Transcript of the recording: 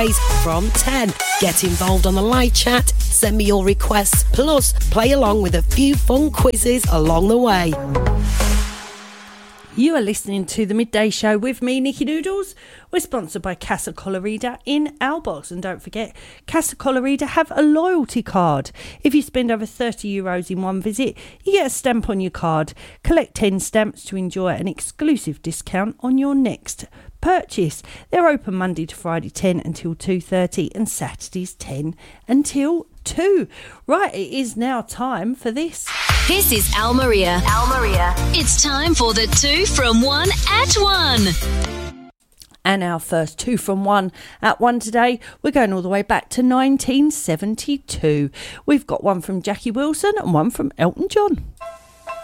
from 10. Get involved on the live chat, send me your requests, plus play along with a few fun quizzes along the way. You are listening to The Midday Show with me, Nikki Noodles. We're sponsored by Casa Colorida in Aalborg. And don't forget, Casa Colorida have a loyalty card. If you spend over €30 in one visit, you get a stamp on your card. Collect 10 stamps to enjoy an exclusive discount on your next purchase. They're open Monday to Friday 10 until 2:30 and Saturdays 10 until 2. Right, it is now time for this. This is Almeria. It's time for the 2 from 1 at 1. And our first 2 from 1 at 1 today, we're going all the way back to 1972. We've got one from Jackie Wilson and one from Elton John.